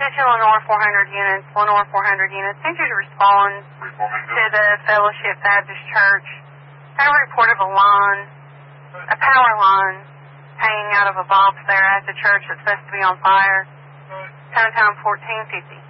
Lenore 400 units. Lenore 400 units. Need you to respond to the Fellowship Baptist Church. Got a report of a power line hanging out of a box there at the church that's supposed to be on fire. Time 1450.